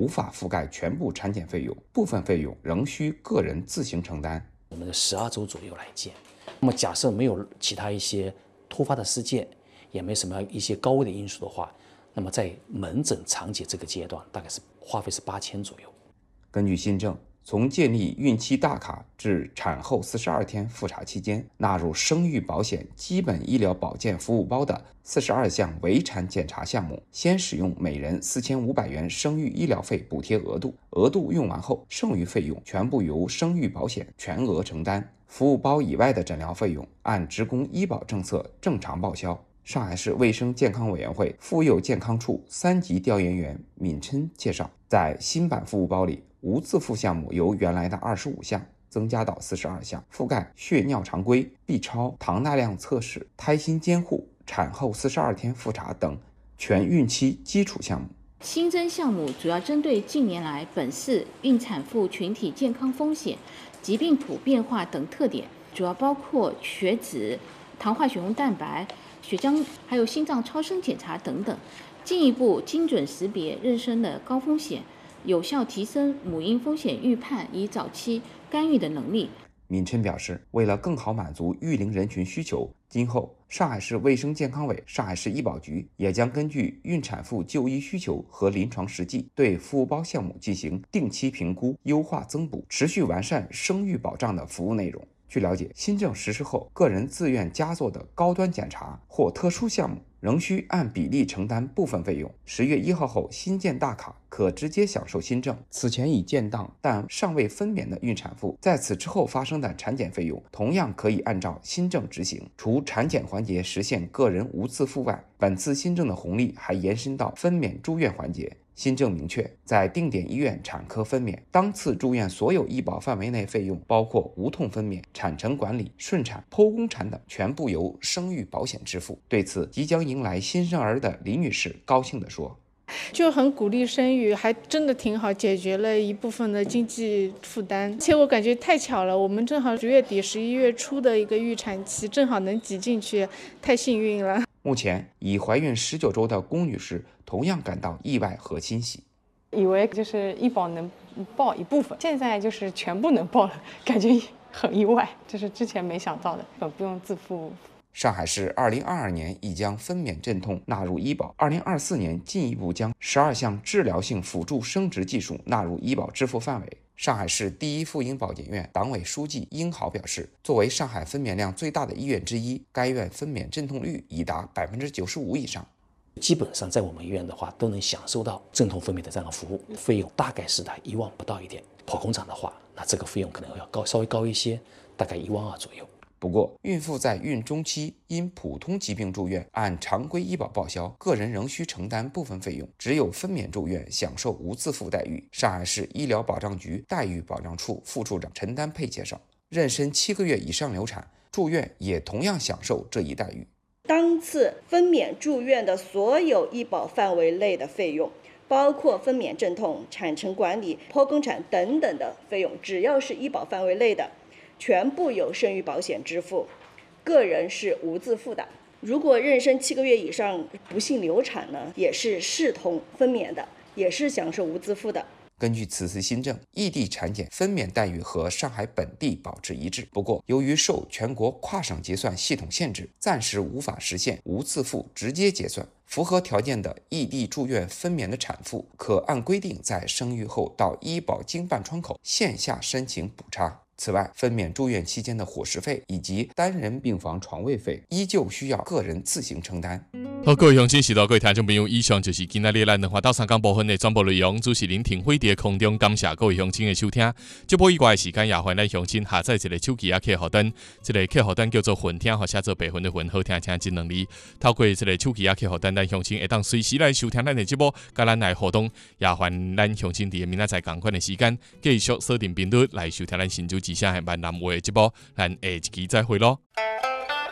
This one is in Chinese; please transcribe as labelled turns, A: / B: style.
A: 无法覆盖全部产检费用，部分费用仍需个人自行承担。
B: 我们的12周左右来见。那么假设没有其他一些突发的事件，也没什么一些高危的因素的话，那么在门诊长检这个阶段，大概是花费是8000左右。
A: 根据新政，从建立孕期大卡至产后42天复查期间，纳入生育保险基本医疗保健服务包的42项围产检查项目，先使用每人4500元生育医疗费补贴额度，额度用完后，剩余费用全部由生育保险全额承担。服务包以外的诊疗费用按职工医保政策正常报销。上海市卫生健康委员会妇幼健康处3级调研员闵琛介绍，在新版服务包里，无自付项目由原来的25项增加到42项，覆盖血尿常规、B 超、糖耐量测试、胎心监护、产后42天复查等全孕期基础项目。
C: 新增项目主要针对近年来本市孕产妇群体健康风险、疾病谱变化等特点，主要包括血脂、糖化血红蛋白、血浆，还有心脏超声检查等等，进一步精准识别妊娠的高风险，有效提升母婴风险预判与早期干预的能力。
A: 闵琛表示，为了更好满足育龄人群需求，今后上海市卫生健康委、上海市医保局也将根据孕产妇就医需求和临床实际，对服务包项目进行定期评估、优化增补，持续完善生育保障的服务内容。据了解，新政实施后，个人自愿加做的高端检查或特殊项目仍需按比例承担部分费用。10月1号后，新建大卡可直接享受新政。此前已建档但尚未分娩的孕产妇，在此之后发生的产检费用同样可以按照新政执行。除产检环节实现个人无自付外，本次新政的红利还延伸到分娩住院环节。新政明确，在定点医院产科分娩，当次住院所有医保范围内费用，包括无痛分娩、产程管理、顺产、剖宫产等，全部由生育保险支付。对此，即将迎来新生儿的李女士高兴地说：“
D: 就很鼓励生育，还真的挺好，解决了一部分的经济负担。而且我感觉太巧了，我们正好10月底、11月初的一个预产期，正好能挤进去，太幸运了。”
A: 目前已怀孕19周的龚女士同样感到意外和欣喜，
E: 以为就是医保能报一部分，现在就是全部能报了，感觉很意外，这是之前没想到的，不用自付。
A: 上海市2022年已将分娩镇痛纳入医保，2024年进一步将12项治疗性辅助生殖技术纳入医保支付范围。上海市第一妇婴保健院党委书记殷豪表示，作为上海分娩量最大的医院之一，该院分娩镇痛率已达95%以上。
B: 基本上在我们医院的话，都能享受到镇痛分娩的这样的服务，费用大概是1万不到一点。剖宫产的话，那这个费用可能要稍微高一些，大概1万2左右。
A: 不过，孕妇在孕中期因普通疾病住院，按常规医保报销，个人仍需承担部分费用，只有分娩住院享受无自付待遇。上海市医疗保障局待遇保障处副处长陈丹佩介绍，妊娠7个月以上流产，住院也同样享受这一待遇。
F: 当次分娩住院的所有医保范围内的费用，包括分娩镇痛、产程管理、剖宫产等等的费用，只要是医保范围内的，全部由生育保险支付，个人是无自付的。如果妊娠7个月以上不幸流产呢，也是视同分娩的，也是享受无自付的。
A: 根据此次新政，异地产检分娩待遇和上海本地保持一致。不过，由于受全国跨省结算系统限制，暂时无法实现无自付直接结算。符合条件的异地住院分娩的产妇，可按规定在生育后到医保经办窗口线下申请补差。此外，分娩住院期间的伙食费以及单人病房床位费，依旧需要个人自行承担。
G: 好，各位乡亲时代，各位听众朋友，以上就是今仔日咱两到3讲部分的全部内容。主持人庭辉在空中感谢各位乡亲的收听。节目以外的时间，也欢迎咱乡亲下载一个手机客户端，这个客户端叫做混听，或写做白混的混，好听听真两字。透过这个手机客户端，咱乡亲会当随时来收听咱的节目，甲咱来互动。也欢迎咱乡亲伫明仔载同款的时间，继续锁定频率来收听咱新竹之声的闽南话的节目。咱下一期再会咯。